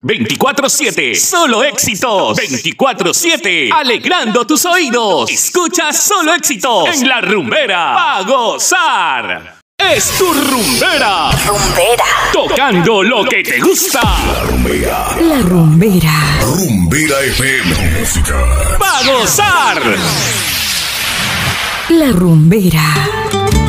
24/7, solo éxitos. 24/7, alegrando tus oídos. Escucha solo éxitos en La Rumbera. Pa' gozar. Es tu rumbera. Rumbera. Tocando lo que te gusta. La Rumbera. La Rumbera. Rumbera FM. Música. Pa' gozar. La Rumbera.